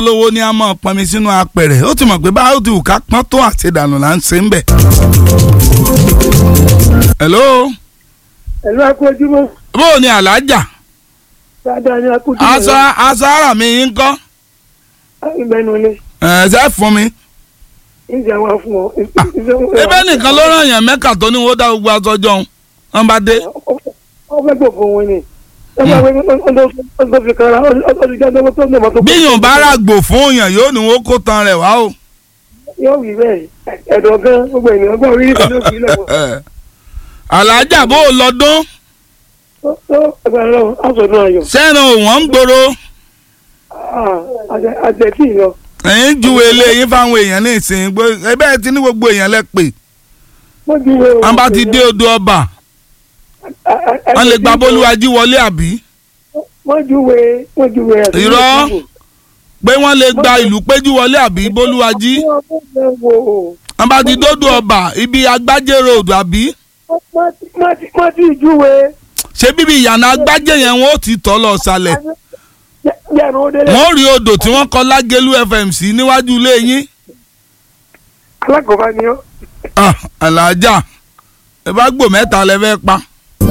lówó ní a máa pọnmi sínú apẹ̀rẹ̀ ó ti mọ̀ pé bá ó ti wù ká pọ́n tó àṣedànù là ń ṣe ń bẹ̀. hello. Hello, akójúmọ́. bó o ní alájà. dáadáa ni akójúmọ́. aṣọ ara mi yín kọ́. ìgbẹ́nu ilé. ṣe fún mi. ìjà wa fún ọ. ebe nìkan ló ràn yàn mẹ́kà tó ní wọ́n dá gbogbo aṣọ jọun wọ́n bá dé. ó fẹ́ gbòòfò wọn ni. bí yóò bá rà gbò fún yàn yóò ní wọ́n kó tan rẹ̀ wá o. yóò wí bẹ́ẹ̀ ẹ̀dọ̀ gan gbogbo ènìyàn gbọ́ orí ìtọ́jú òkú ilẹ̀ wọn. alájà bó o lọ́dún. tó ẹgbẹ́ ọlọ́run aṣọ́dún ayọ̀. sẹ́nu òwọ́n ń gbòòrò. àjẹtì lọ. ẹ̀yin júwe ilé yín fáwọn èèyàn ní ìsìn ẹbẹ́ ti ní gbogbo èèyàn lẹ pè. wọ́n bá ti dé odò ọba wọ́n lè gba bólúwájí wọlé àbí. wọ́n júwe irọ́ pé wọ́n lè gba ìlú péjú wọlé àbí bólúwájí. wọ́n bá ti dódò ọba ibi agbájé road àbí. wọ́n ti júwe. ṣé bíbí ìyànà agbájé yẹn wọ́n ó ti tọ́ lọ sálẹ̀. wọ́n rí odò tí wọ́n kọ́ lágẹ̀lú fm sí níwájú ilé yín. alákọ̀ọ́bá ni ó. alájà ẹ bá gbò mẹ́ta lẹ fẹ́ pa.